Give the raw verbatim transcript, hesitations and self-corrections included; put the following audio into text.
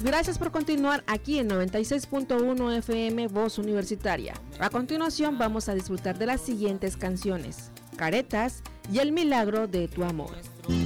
Gracias por continuar aquí en noventa y seis punto uno F M Voz Universitaria. A continuación vamos a disfrutar de las siguientes canciones: Caretas y El Milagro de tu Amor.